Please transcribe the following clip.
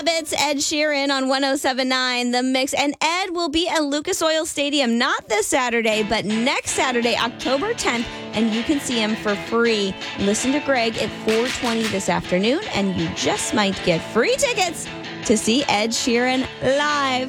Habits, Ed Sheeran on 107.9 The Mix. And Ed will be at Lucas Oil Stadium, not this Saturday, but next Saturday, October 10th. And you can see him for free. Listen to Greg at 4:20 this afternoon, and you just might get free tickets to see Ed Sheeran live.